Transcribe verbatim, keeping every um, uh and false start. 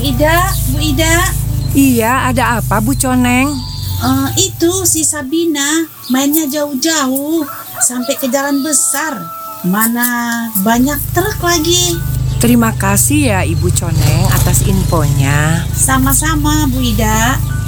Ida, Bu Ida. Iya, ada apa Bu Coneng? Uh, itu si Sabina mainnya jauh-jauh sampai ke jalan besar. Mana banyak truk lagi. Terima kasih ya Ibu Coneng atas infonya. Sama-sama Bu Ida.